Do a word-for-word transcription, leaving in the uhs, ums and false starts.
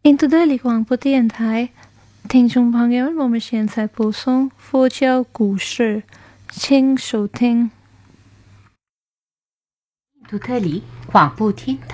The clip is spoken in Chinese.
印度德里广播电台，听众朋友们，我们现在播送佛教故事，请收听。 印度德里广播电台。